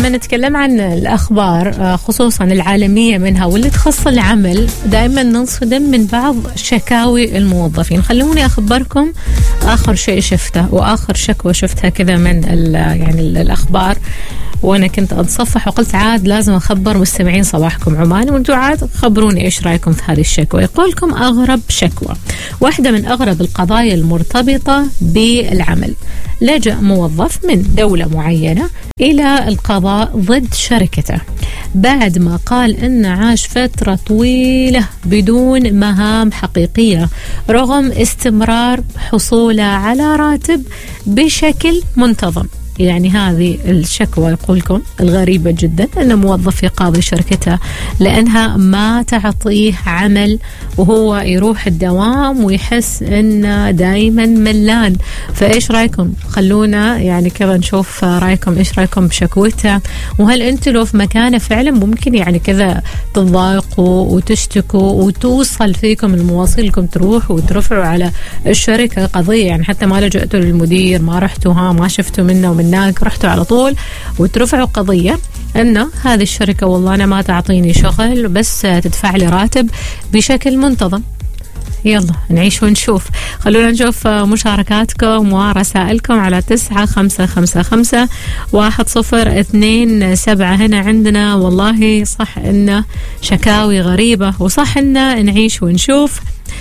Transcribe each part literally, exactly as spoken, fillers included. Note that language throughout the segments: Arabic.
لما نتكلم عن الأخبار خصوصا العالمية منها واللي تخص العمل دائما ننصدم من بعض شكاوي الموظفين. خلوني أخبركم آخر شيء شفته وآخر شكوى شفتها كذا من يعني الأخبار، وأنا كنت أتصفح وقلت عاد لازم أخبر مستمعين صباحكم عمان، وانتوا عاد خبروني إيش رأيكم في هذه الشكوى. يقولكم أغرب شكوى، واحدة من أغرب القضايا المرتبطة بالعمل. لجأ موظف من دولة معينة إلى القضاء ضد شركته بعد ما قال إنه عاش فترة طويلة بدون مهام حقيقية رغم استمرار حصوله على راتب بشكل منتظم. يعني هذه الشكوى يقولكم الغريبة جدا، أن موظف يقاضي شركته لأنها ما تعطيه عمل وهو يروح الدوام ويحس أنه دايما ملان. فإيش رأيكم؟ خلونا يعني كذا نشوف رأيكم، إيش رأيكم بشكوته، وهل أنتوا لو في مكانه فعلا ممكن يعني كذا تضايقوا وتشتكوا وتوصل فيكم المواصيل لكم تروحوا وترفعوا على الشركة قضية؟ يعني حتى ما لجأتوا للمدير، ما رحتوا ها ما شفتوا منه ومن هناك، رحتوا على طول وترفعوا قضية أنه هذه الشركة والله أنا ما تعطيني شغل بس تدفع لي راتب بشكل منتظم. يلا نعيش ونشوف. خلونا نشوف مشاركاتكم ورسائلكم على تسعة خمسة خمسة خمسة واحد صفر اثنين سبعة. هنا عندنا والله صح إنه شكاوي غريبة، وصح إنه نعيش ونشوف.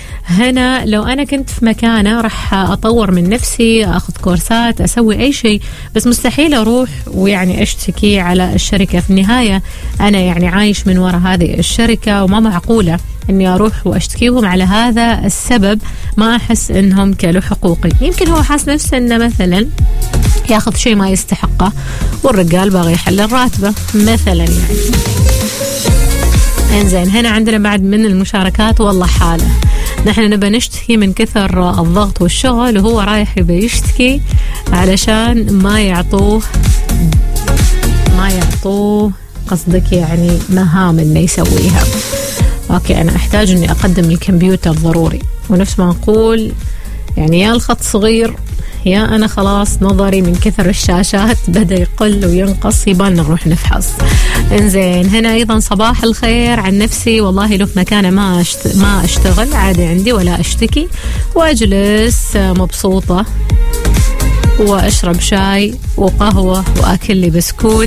هنا لو أنا كنت في مكانه راح أطور من نفسي، أخذ كورسات، أسوي أي شيء، بس مستحيل أروح ويعني أشتكي على الشركة. في النهاية أنا يعني عايش من وراء هذه الشركة، وما معقولة أني أروح وأشتكيهم على هذا السبب. ما أحس أنهم كلوا حقوقي. يمكن هو حاس نفسه أنه مثلا ياخذ شيء ما يستحقه والرجال باغي يحلل راتبه مثلا يعني. إنزين هنا عندنا بعد من المشاركات والله حاله نحن نبى نشتكي من كثر الضغط والشغل، وهو رايح يبى يشتكي علشان ما يعطوه ما يعطوه قصدك يعني مهام إنه يسويها. أوكي أنا أحتاج إني أقدم الكمبيوتر ضروري، ونفس ما نقول يعني يا الخط صغير يا أنا خلاص نظري من كثر الشاشات بدأ يقل وينقص، يبان نروح نفحص. إنزين هنا أيضا صباح الخير عن نفسي، والله لو في مكانه ما أشت... ما أشتغل عادي عندي ولا أشتكي، وأجلس مبسوطة وأشرب شاي وقهوة وأكل لي بسكوت.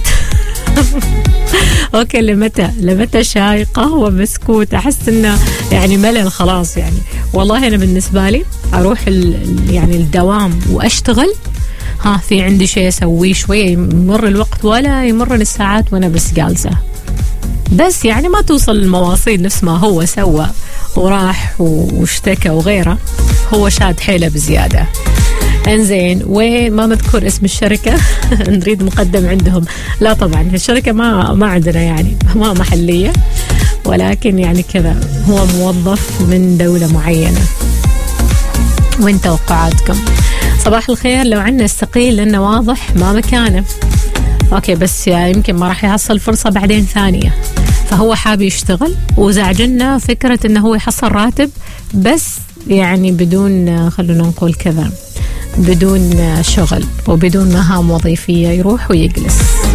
أوكي لمتى لمتى شاي قهوة بسكوت؟ أحس إنه يعني ملل خلاص. يعني والله أنا بالنسبة لي أروح ال... يعني الدوام وأشتغل، ها في عندي شيء أسويه شوية، يمر الوقت ولا يمر الساعات وأنا بس جالسة، بس يعني ما توصل المواصيل نفس ما هو سوى وراح واشتكى وغيره. هو شاد حيله بزيادة. انزين وما مذكور اسم الشركة. نريد مقدم عندهم. لا طبعا الشركة ما ما عندنا يعني ما محلية، ولكن يعني كذا هو موظف من دولة معينة. وين توقعاتكم؟ صباح الخير. لو عنا استقيل لأنه واضح ما مكانه. أوكي بس يمكن ما راح يحصل فرصة بعدين ثانية، فهو حاب يشتغل وزعجنا فكرة إنه هو يحصل راتب بس يعني بدون خلونا نقول كذا بدون شغل وبدون مهام وظيفية، يروح ويجلس.